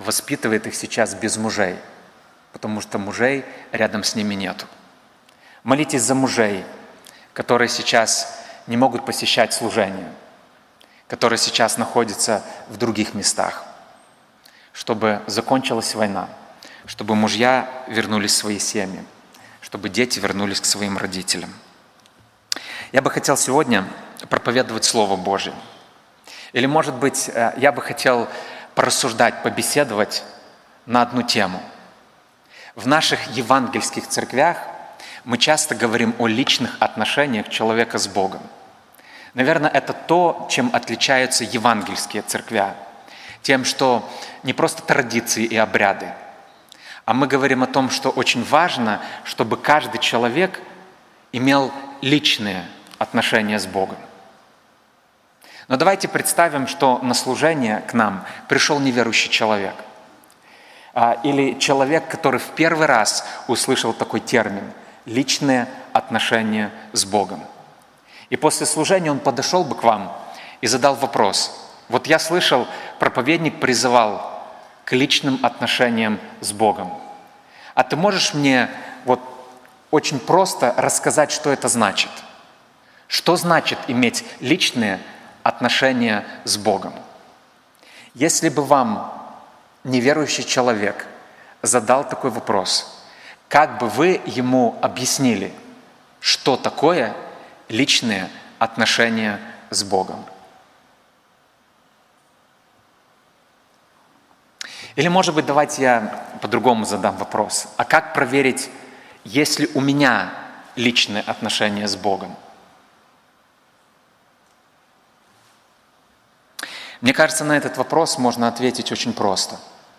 воспитывает их сейчас без мужей, потому что мужей рядом с ними нету. Молитесь за мужей, которые сейчас не могут посещать служение, которые сейчас находятся в других местах, чтобы закончилась война, чтобы мужья вернулись в свои семьи, чтобы дети вернулись к своим родителям. Я бы хотел сегодня проповедовать Слово Божие. Или, может быть, я бы хотел порассуждать, побеседовать на одну тему. В наших евангельских церквях мы часто говорим о личных отношениях человека с Богом. Наверное, это то, чем отличаются евангельские церкви. Тем, что не просто традиции и обряды, а мы говорим о том, что очень важно, чтобы каждый человек имел личные отношения с Богом. Но давайте представим, что на служение к нам пришел неверующий человек. Или человек, который в первый раз услышал такой термин – личные отношения с Богом. И после служения он подошел бы к вам и задал вопрос. Вот я слышал, проповедник призывал к личным отношениям с Богом. А ты можешь мне вот очень просто рассказать, что это значит? Что значит иметь личные отношения с Богом? Если бы вам неверующий человек задал такой вопрос, как бы вы ему объяснили, что такое личные отношения с Богом? Или, может быть, давайте я по-другому задам вопрос. А как проверить, есть ли у меня личные отношения с Богом? Мне кажется, на этот вопрос можно ответить очень просто.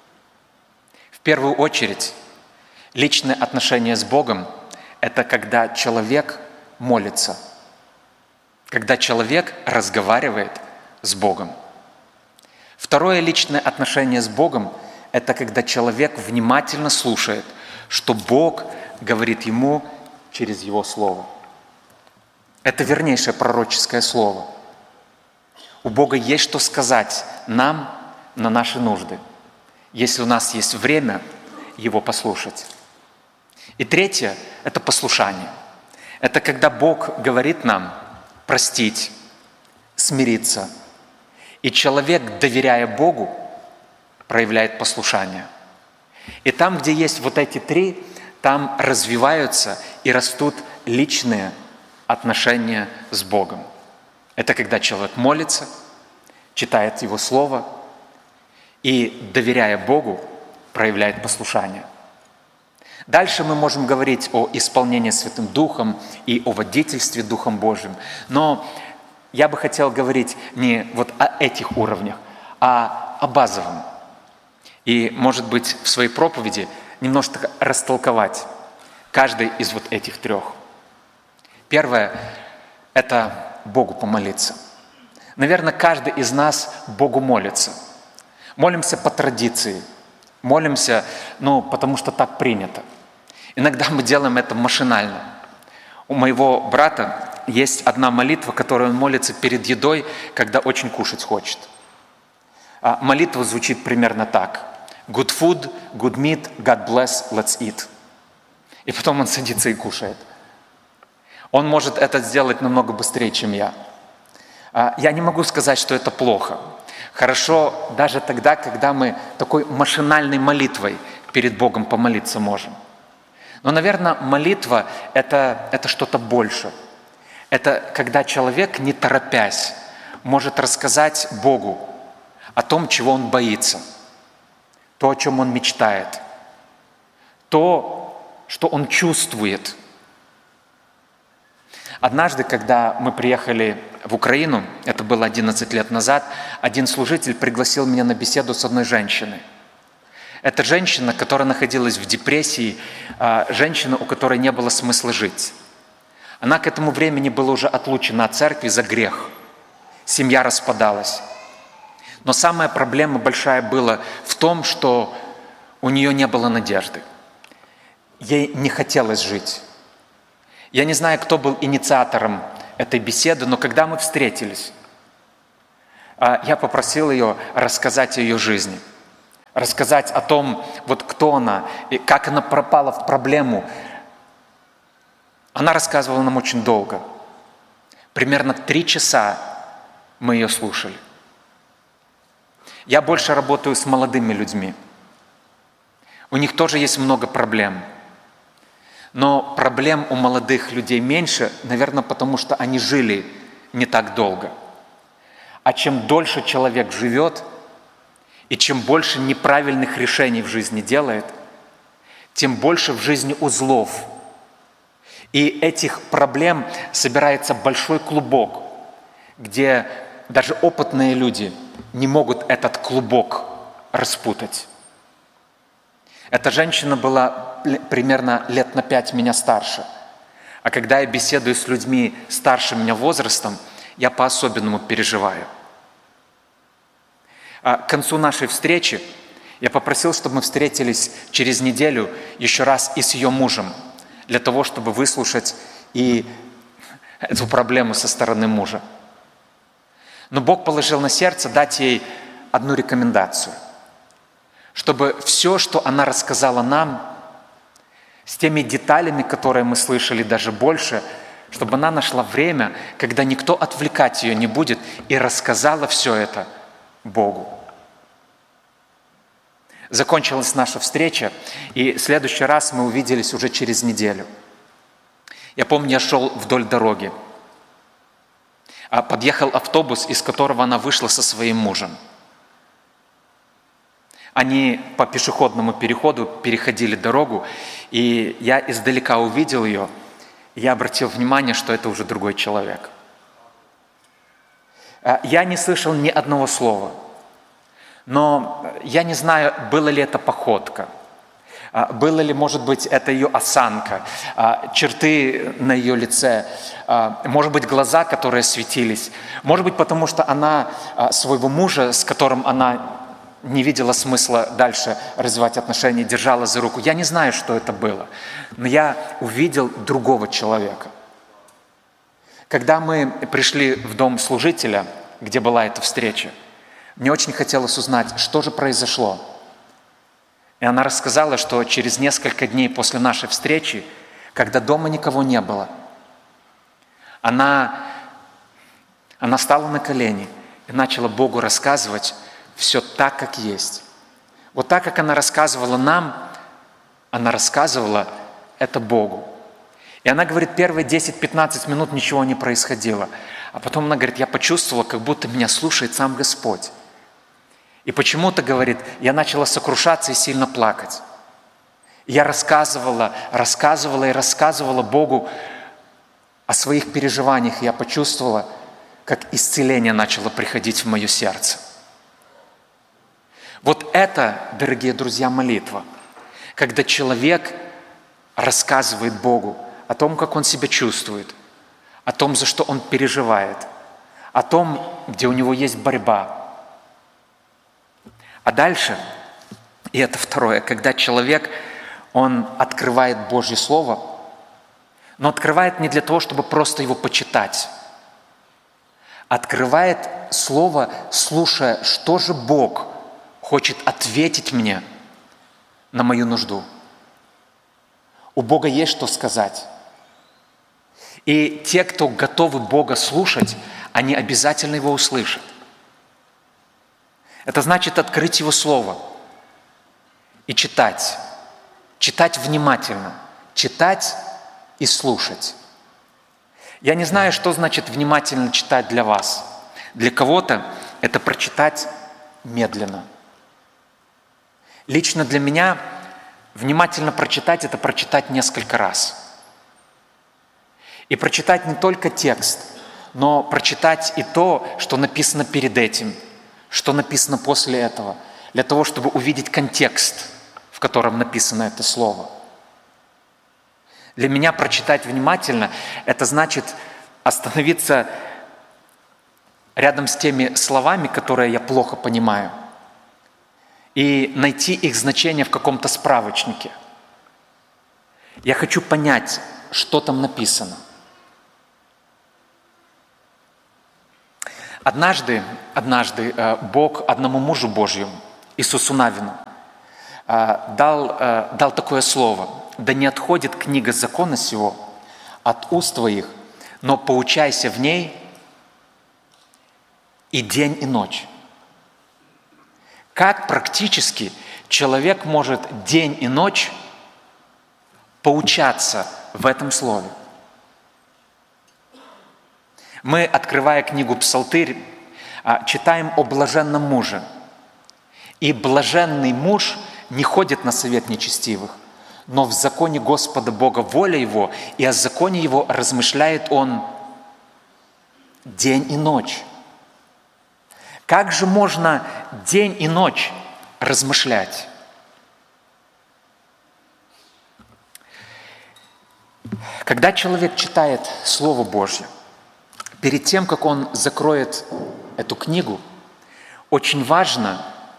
В первую очередь, личные отношения с Богом – это когда человек молится, когда человек разговаривает с Богом. Второе личное отношение с Богом – это когда человек внимательно слушает, что Бог говорит ему через Его Слово. Это вернейшее пророческое слово. У Бога есть что сказать нам на наши нужды, если у нас есть время Его послушать. И третье – это послушание. Это когда Бог говорит нам простить, смириться. И человек, доверяя Богу, проявляет послушание. И там, где есть вот эти три, там развиваются и растут личные отношения с Богом. Это когда человек молится, читает Его Слово и, доверяя Богу, проявляет послушание. Дальше мы можем говорить о исполнении Святым Духом и о водительстве Духом Божьим. Но я бы хотел говорить не вот о этих уровнях, а о базовом. И, может быть, в своей проповеди немножко растолковать каждый из вот этих трех. Первое – это Богу помолиться. Наверное, каждый из нас Богу молится. Молимся по традиции. Молимся, потому что так принято. Иногда мы делаем это машинально. У моего брата есть одна молитва, которую он молится перед едой, когда очень кушать хочет. Молитва звучит примерно так. Good food, good meat, God bless, let's eat. И потом он садится и кушает. Он может это сделать намного быстрее, чем я. Я не могу сказать, что это плохо. Хорошо даже тогда, когда мы такой машинальной молитвой перед Богом помолиться можем. Но, наверное, молитва – это что-то больше. Это когда человек, не торопясь, может рассказать Богу о том, чего он боится, то, о чем он мечтает, то, что он чувствует. Однажды, когда мы приехали в Украину, это было 11 лет назад, один служитель пригласил меня на беседу с одной женщиной. Это женщина, которая находилась в депрессии, женщина, у которой не было смысла жить. Она к этому времени была уже отлучена от церкви за грех. Семья распадалась. Но самая проблема большая была в том, что у нее не было надежды. Ей не хотелось жить. Я не знаю, кто был инициатором этой беседы, но когда мы встретились, я попросил ее рассказать о ее жизни. рассказать о том, вот кто она, и как она пропала в проблему. Она рассказывала нам очень долго. Примерно 3 часа мы ее слушали. Я больше работаю с молодыми людьми. У них тоже есть много проблем. Но проблем у молодых людей меньше, наверное, потому что они жили не так долго. А чем дольше человек живет, и чем больше неправильных решений в жизни делает, тем больше в жизни узлов. И этих проблем собирается большой клубок, где даже опытные люди не могут этот клубок распутать. Эта женщина была примерно лет на 5 меня старше. А когда я беседую с людьми старше меня возрастом, я по-особенному переживаю. А к концу нашей встречи я попросил, чтобы мы встретились через неделю еще раз и с ее мужем, для того, чтобы выслушать и эту проблему со стороны мужа. Но Бог положил на сердце дать ей одну рекомендацию, чтобы все, что она рассказала нам, с теми деталями, которые мы слышали, даже больше, чтобы она нашла время, когда никто отвлекать ее не будет, и рассказала все это Богу. Закончилась наша встреча, и в следующий раз мы увиделись уже через неделю. Я помню, я шел вдоль дороги. Подъехал автобус, из которого она вышла со своим мужем. Они по пешеходному переходу переходили дорогу, и я издалека увидел ее, и я обратил внимание, что это уже другой человек. Я не слышал ни одного слова, но я не знаю, была ли это походка, было ли, может быть, это ее осанка, черты на ее лице, может быть, глаза, которые светились, может быть, потому что она своего мужа, с которым она не видела смысла дальше развивать отношения, держала за руку. Я не знаю, что это было, но я увидел другого человека. Когда мы пришли в дом служителя, где была эта встреча, мне очень хотелось узнать, что же произошло. И она рассказала, что через несколько дней после нашей встречи, когда дома никого не было, она стала на колени и начала Богу рассказывать все так, как есть. Вот так, как она рассказывала нам, она рассказывала это Богу. И она говорит, первые 10-15 минут ничего не происходило. А потом она говорит, я почувствовала, как будто меня слушает сам Господь. И почему-то, говорит, я начала сокрушаться и сильно плакать. Я рассказывала Богу о своих переживаниях. И я почувствовала, как исцеление начало приходить в мое сердце. Вот это, дорогие друзья, молитва. Когда человек рассказывает Богу о том, как он себя чувствует, о том, за что он переживает, о том, где у него есть борьба. А дальше, и это второе, когда человек, он открывает Божье Слово, но открывает не для того, чтобы просто его почитать. Открывает Слово, слушая, что же Бог хочет ответить мне на мою нужду. У Бога есть что сказать. И те, кто готовы Бога слушать, они обязательно Его услышат. Это значит открыть Его Слово и читать. Читать внимательно. Читать и слушать. Я не знаю, что значит внимательно читать для вас. Для кого-то это прочитать медленно. Лично для меня внимательно прочитать – это прочитать несколько раз. И прочитать не только текст, но прочитать и то, что написано перед этим, что написано после этого, для того, чтобы увидеть контекст, в котором написано это слово. Для меня прочитать внимательно – это значит остановиться рядом с теми словами, которые я плохо понимаю, и найти их значение в каком-то справочнике. Я хочу понять, что там написано. Однажды Бог одному мужу Божьему Иисусу Навину, дал такое слово: «Да не отходит книга закона сего от уст твоих, но поучайся в ней и день, и ночь». Как практически человек может день и ночь поучаться в этом слове? Мы, открывая книгу «Псалтырь», читаем о блаженном муже. И блаженный муж не ходит на совет нечестивых, но в законе Господа Бога воля его, и о законе его размышляет он день и ночь. Как же можно день и ночь размышлять? Когда человек читает Слово Божье, перед тем, как он закроет эту книгу, очень важно,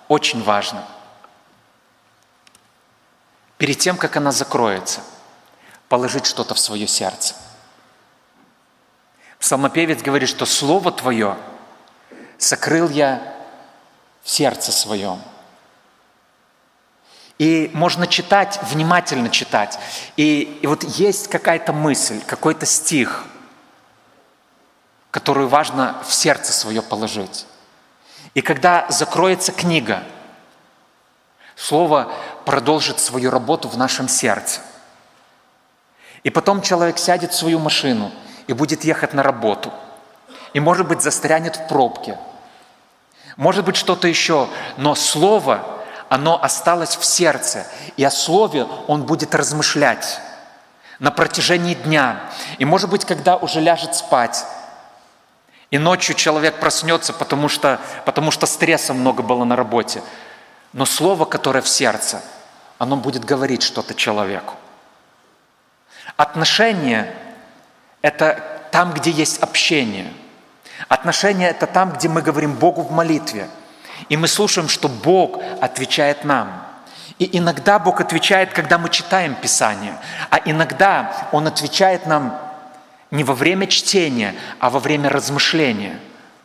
перед тем, как она закроется, положить что-то в свое сердце. Псалмопевец говорит, что Слово Твое сокрыл я в сердце своем. И можно читать, внимательно читать. И вот есть какая-то мысль, какой-то стих, которую важно в сердце свое положить. И когда закроется книга, Слово продолжит свою работу в нашем сердце. И потом человек сядет в свою машину и будет ехать на работу. И, может быть, застрянет в пробке. Может быть, что-то еще. Но Слово, оно осталось в сердце. И о Слове он будет размышлять на протяжении дня. И, может быть, когда уже ляжет спать, и ночью человек проснется, потому что стресса много было на работе. Но Слово, которое в сердце, оно будет говорить что-то человеку. Отношения – это там, где есть общение. Отношения – это там, где мы говорим Богу в молитве. И мы слушаем, что Бог отвечает нам. И иногда Бог отвечает, когда мы читаем Писание. А иногда Он отвечает нам не во время чтения, а во время размышления.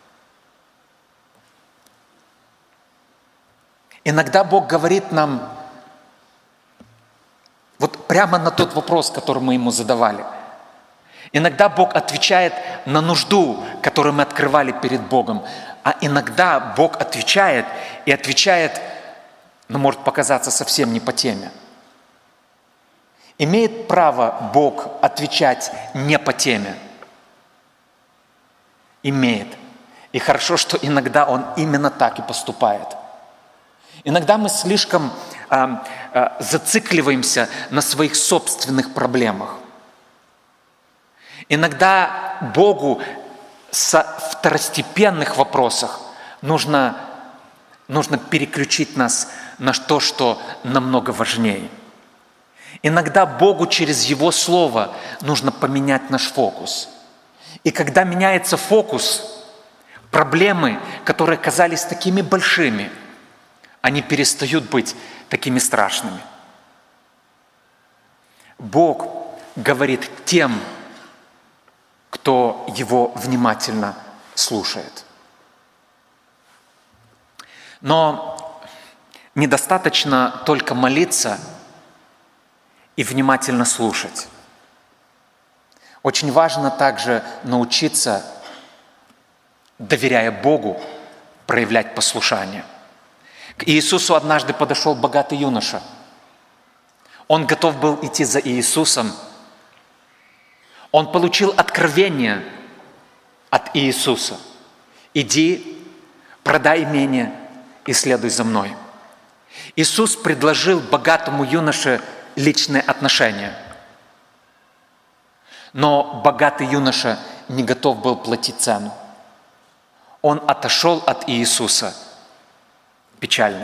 Иногда Бог говорит нам вот прямо на тот вопрос, который мы Ему задавали. Иногда Бог отвечает на нужду, которую мы открывали перед Богом. А иногда Бог отвечает, но может показаться совсем не по теме. Имеет право Бог отвечать не по теме? Имеет. И хорошо, что иногда Он именно так и поступает. Иногда мы слишком зацикливаемся на своих собственных проблемах. Иногда Богу со второстепенных вопросах нужно переключить нас на то, что намного важнее. Иногда Богу через Его Слово нужно поменять наш фокус. И когда меняется фокус, проблемы, которые казались такими большими, они перестают быть такими страшными. Бог говорит тем, кто Его внимательно слушает. Но недостаточно только молиться и внимательно слушать. Очень важно также научиться, доверяя Богу, проявлять послушание. К Иисусу однажды подошел богатый юноша. Он готов был идти за Иисусом. Он получил откровение от Иисуса. «Иди, продай имение и следуй за мной». Иисус предложил богатому юноше личные отношения. Но богатый юноша не готов был платить цену. Он отошел от Иисуса печальный.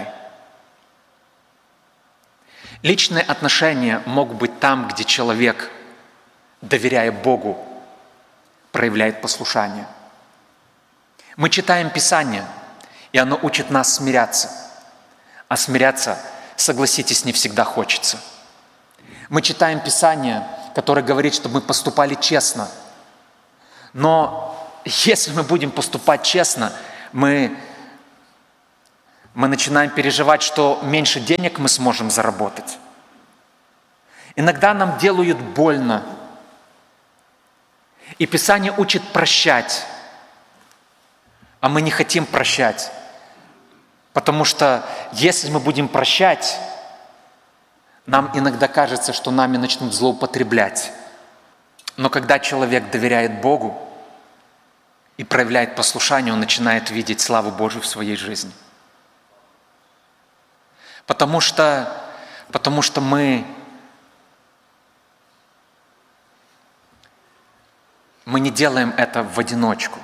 Личные отношения могут быть там, где человек, доверяя Богу, проявляет послушание. Мы читаем Писание, и оно учит нас смиряться. А смиряться, согласитесь, не всегда хочется. Мы читаем Писание, которое говорит, чтобы мы поступали честно. Но если мы будем поступать честно, мы Мы начинаем переживать, что меньше денег мы сможем заработать. Иногда нам делают больно. И Писание учит прощать, а мы не хотим прощать. Потому что если мы будем прощать, нам иногда кажется, что нами начнут злоупотреблять. Но когда человек доверяет Богу и проявляет послушание, он начинает видеть славу Божию в своей жизни. Потому что мы не делаем это в одиночку.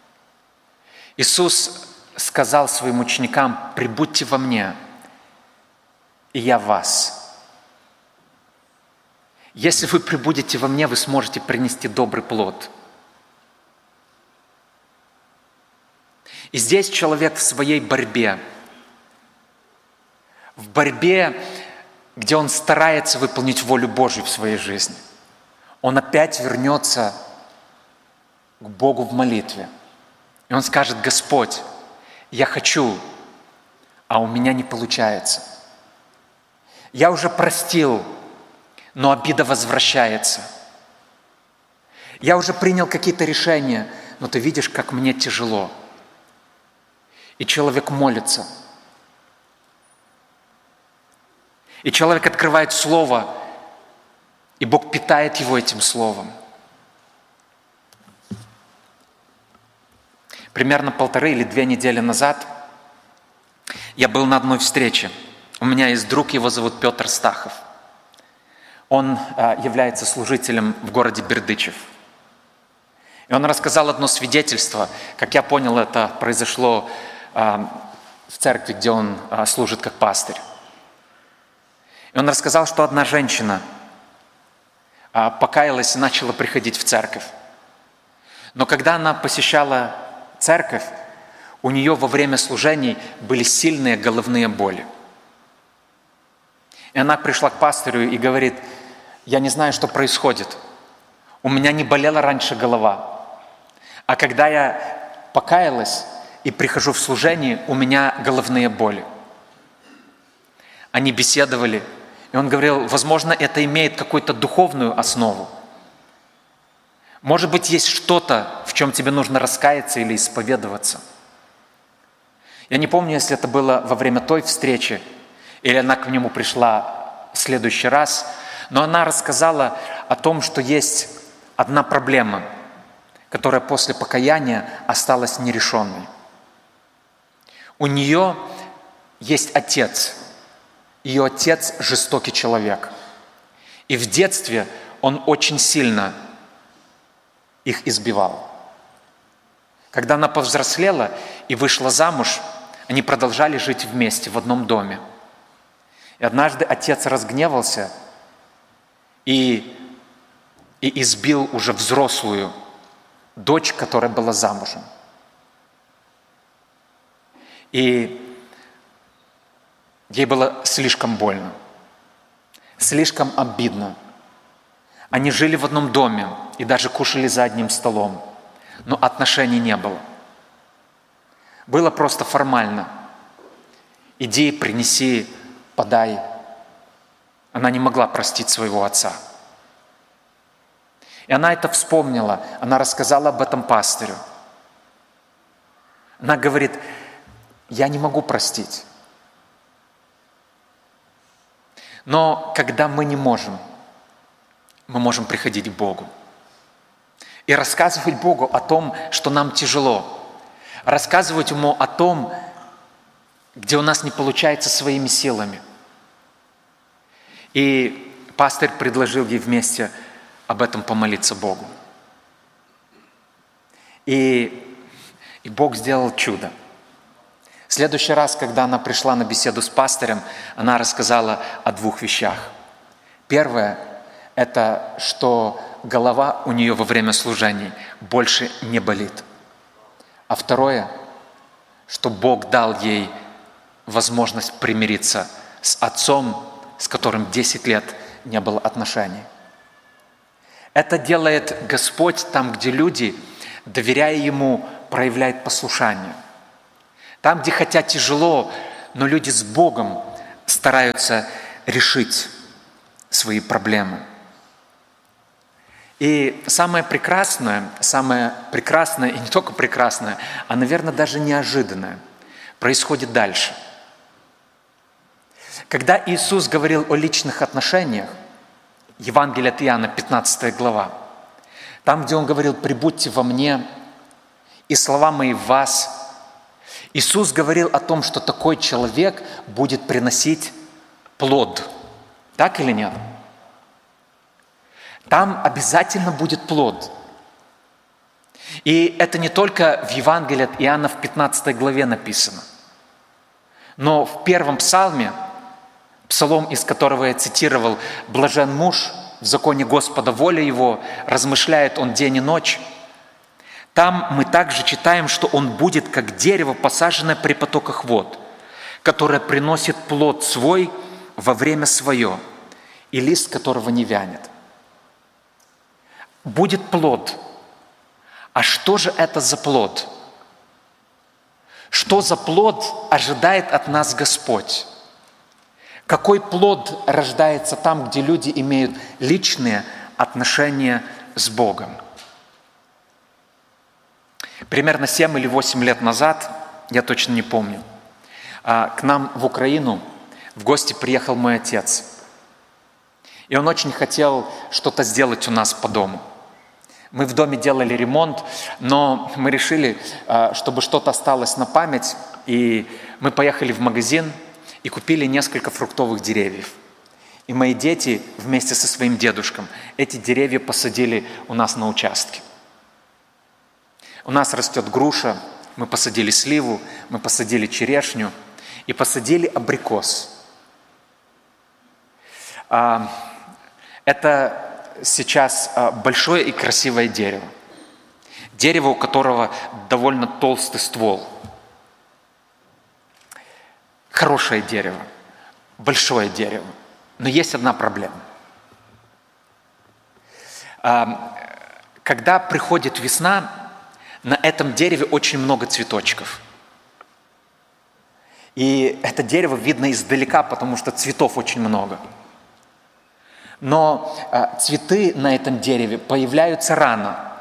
Иисус сказал своим ученикам: «Прибудьте во мне, и я в вас». Если вы прибудете во мне, вы сможете принести добрый плод. И здесь человек в своей борьбе, где он старается выполнить волю Божью в своей жизни, он опять вернется к Богу в молитве. И он скажет: «Господь, я хочу, а у меня не получается. Я уже простил, но обида возвращается. Я уже принял какие-то решения, но ты видишь, как мне тяжело». И человек молится. И человек открывает Слово, и Бог питает его этим Словом. Примерно 1,5 или 2 недели назад я был на одной встрече. У меня есть друг, его зовут Петр Стахов. Он является служителем в городе Бердычев. И он рассказал одно свидетельство. Как я понял, это произошло в церкви, где он служит как пастырь. И он рассказал, что одна женщина покаялась и начала приходить в церковь. Но когда она посещала церковь, у нее во время служений были сильные головные боли. И она пришла к пастырю и говорит: «Я не знаю, что происходит. У меня не болела раньше голова. А когда я покаялась и прихожу в служение, у меня головные боли». Они беседовали, и он говорил: возможно, это имеет какую-то духовную основу. Может быть, есть что-то, в чем тебе нужно раскаяться или исповедоваться. Я не помню, если это было во время той встречи, или она к нему пришла в следующий раз, но она рассказала о том, что есть одна проблема, которая после покаяния осталась нерешенной. У нее есть отец. Ее отец – жестокий человек. И в детстве он очень сильно их избивал. Когда она повзрослела и вышла замуж, они продолжали жить вместе в одном доме. И однажды отец разгневался и избил уже взрослую дочь, которая была замужем. И ей было слишком больно, слишком обидно. Они жили в одном доме и даже кушали за одним столом, но отношений не было. Было просто формально. Иди, принеси, подай. Она не могла простить своего отца. И она это вспомнила, она рассказала об этом пастырю. Она говорит: я не могу простить. Но когда мы не можем, мы можем приходить к Богу и рассказывать Богу о том, что нам тяжело, рассказывать Ему о том, где у нас не получается своими силами. И пастырь предложил ей вместе об этом помолиться Богу. И Бог сделал чудо. В следующий раз, когда она пришла на беседу с пастырем, она рассказала о 2 вещах. Первое – это что голова у нее во время служений больше не болит. А второе – что Бог дал ей возможность примириться с отцом, с которым 10 лет не было отношений. Это делает Господь там, где люди, доверяя Ему, проявляют послушание. Там, где хотя тяжело, но люди с Богом стараются решить свои проблемы. И самое прекрасное, и не только прекрасное, а, наверное, даже неожиданное, происходит дальше. Когда Иисус говорил о личных отношениях, Евангелие от Иоанна, 15 глава, там, где Он говорил: «Пребудьте во мне, и слова мои в вас», Иисус говорил о том, что такой человек будет приносить плод. Так или нет? Там обязательно будет плод. И это не только в Евангелии от Иоанна в 15 главе написано, но в первом псалме, псалом, из которого я цитировал: «Блажен муж, в законе Господа воля его, размышляет он день и ночь». Там мы также читаем, что он будет как дерево, посаженное при потоках вод, которое приносит плод свой во время свое, и лист которого не вянет. Будет плод. А что же это за плод? Что за плод ожидает от нас Господь? Какой плод рождается там, где люди имеют личные отношения с Богом? Примерно 7 или 8 лет назад, я точно не помню, к нам в Украину в гости приехал мой отец. И он очень хотел что-то сделать у нас по дому. Мы в доме делали ремонт, но мы решили, чтобы что-то осталось на память, и мы поехали в магазин и купили несколько фруктовых деревьев. И мои дети вместе со своим дедушком эти деревья посадили у нас на участке. У нас растет груша, мы посадили сливу, мы посадили черешню и посадили абрикос. Это сейчас большое и красивое дерево. Дерево, у которого довольно толстый ствол. Хорошее дерево, большое дерево. Но есть одна проблема. Когда приходит весна, на этом дереве очень много цветочков. И это дерево видно издалека, потому что цветов очень много. Но цветы на этом дереве появляются рано.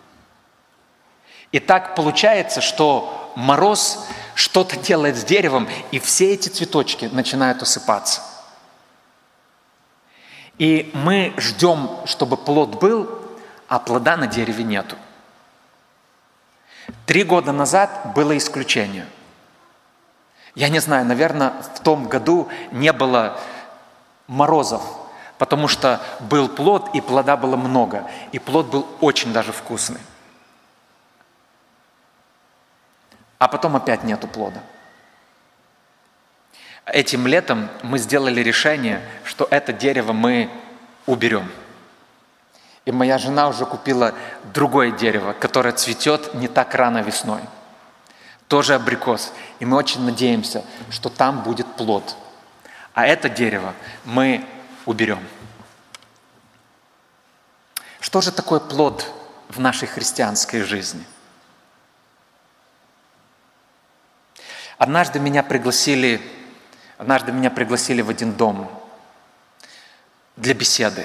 И так получается, что мороз что-то делает с деревом, и все эти цветочки начинают осыпаться. И мы ждем, чтобы плод был, а плода на дереве нету. 3 года назад было исключение. Я не знаю, наверное, в том году не было морозов, потому что был плод, и плода было много, и плод был очень даже вкусный. А потом опять нету плода. Этим летом мы сделали решение, что это дерево мы уберем. И моя жена уже купила другое дерево, которое цветет не так рано весной. Тоже абрикос. И мы очень надеемся, что там будет плод. А это дерево мы уберем. Что же такое плод в нашей христианской жизни? Однажды меня пригласили в один дом для беседы.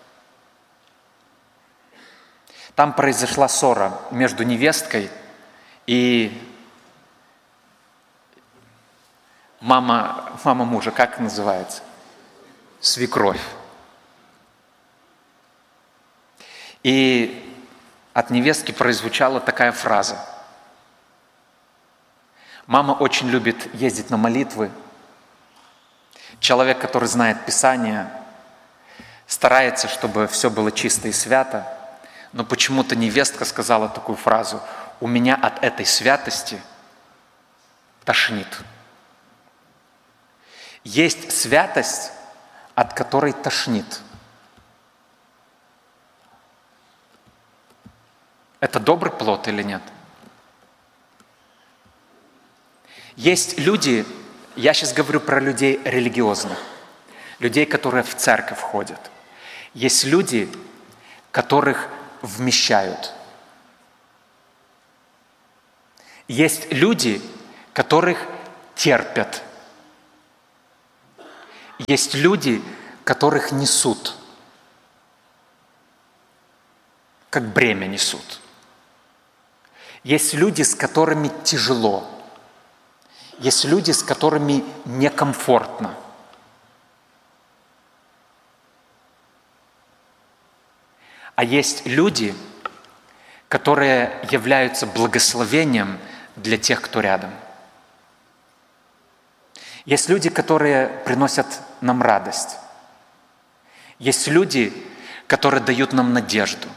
Там произошла ссора между невесткой и мама мужа, как называется? Свекровь. И от невестки прозвучала такая фраза: «Мама очень любит ездить на молитвы. Человек, который знает Писание, старается, чтобы все было чисто и свято. Но почему-то невестка сказала такую фразу: у меня от этой святости тошнит». Есть святость, от которой тошнит. Это добрый плод или нет? Есть люди, я сейчас говорю про людей религиозных, людей, которые в церковь ходят. Есть люди, которых вмещают. Есть люди, которых терпят. Есть люди, которых несут, как бремя несут. Есть люди, с которыми тяжело. Есть люди, с которыми некомфортно. А есть люди, которые являются благословением для тех, кто рядом. Есть люди, которые приносят нам радость. Есть люди, которые дают нам надежду.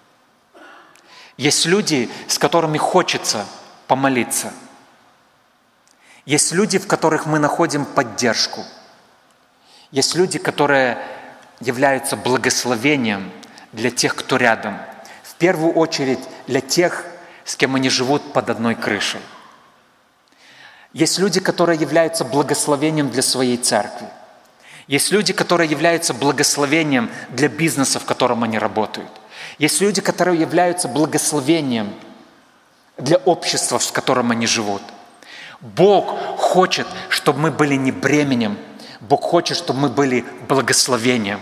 Есть люди, с которыми хочется помолиться. Есть люди, в которых мы находим поддержку. Есть люди, которые являются благословением для тех, кто рядом. В первую очередь для тех, с кем они живут под одной крышей. Есть люди, которые являются благословением для своей церкви. Есть люди, которые являются благословением для бизнеса, в котором они работают. Есть люди, которые являются благословением для общества, в котором они живут. Бог хочет, чтобы мы были не бременем. Бог хочет, чтобы мы были благословением.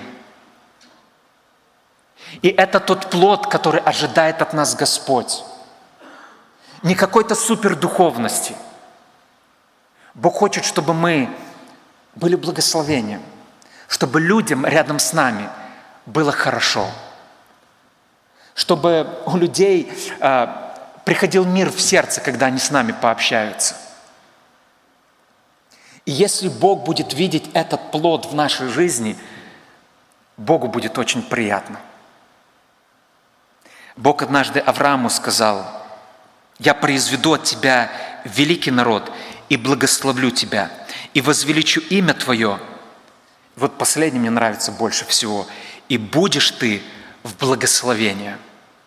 И это тот плод, который ожидает от нас Господь. Не какой-то супердуховности. Бог хочет, чтобы мы были благословением, чтобы людям рядом с нами было хорошо, чтобы у людей приходил мир в сердце, когда они с нами пообщаются. И если Бог будет видеть этот плод в нашей жизни, Богу будет очень приятно. Бог однажды Аврааму сказал: «Я произведу от тебя великий народ и благословлю тебя, и возвеличу имя твое». Вот последнее мне нравится больше всего. «И будешь ты в благословении».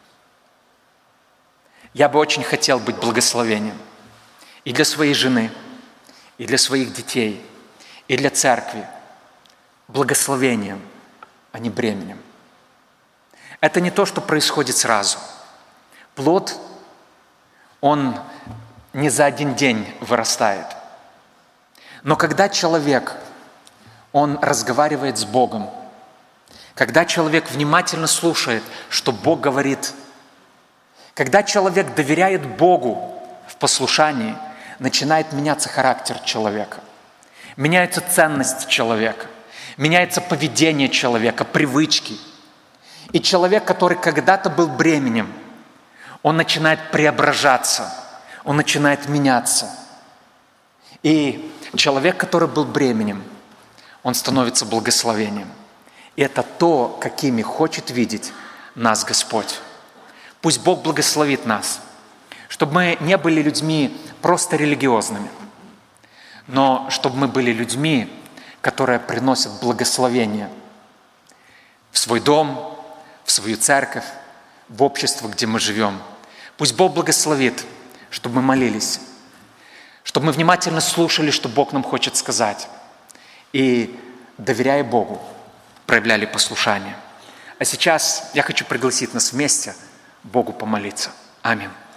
Я бы очень хотел быть благословением и для своей жены, и для своих детей, и для церкви. Благословением, а не бременем. Это не то, что происходит сразу. Плод, он не за один день вырастает. Но когда человек, он разговаривает с Богом, когда человек внимательно слушает, что Бог говорит, когда человек доверяет Богу в послушании, начинает меняться характер человека, меняются ценности человека, меняется поведение человека, привычки. И человек, который когда-то был бременем, он начинает преображаться, он начинает меняться. И человек, который был бременем, он становится благословением. И это то, какими хочет видеть нас Господь. Пусть Бог благословит нас, чтобы мы не были людьми просто религиозными, но чтобы мы были людьми, которые приносят благословение в свой дом, в свою церковь, в общество, где мы живем. Пусть Бог благословит, чтобы мы молились, чтобы мы внимательно слушали, что Бог нам хочет сказать, и, доверяя Богу, проявляли послушание. А сейчас я хочу пригласить нас вместе Богу помолиться. Аминь.